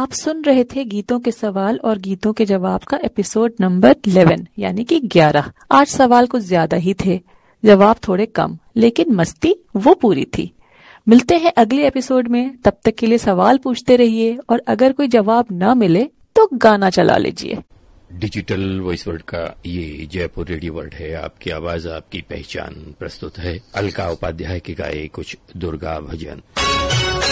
आप सुन रहे थे गीतों के सवाल और गीतों के जवाब का एपिसोड नंबर 11 यानी कि 11। आज सवाल कुछ ज्यादा ही थे, जवाब थोड़े कम, लेकिन मस्ती वो पूरी थी। मिलते हैं अगले एपिसोड में, तब तक के लिए सवाल पूछते रहिए और अगर कोई जवाब ना मिले तो गाना चला लीजिए। डिजिटल वॉइस वर्ल्ड का ये जयपुर रेडियो वर्ल्ड है, आपकी आवाज आपकी पहचान। प्रस्तुत है अलका उपाध्याय के गाए कुछ दुर्गा भजन।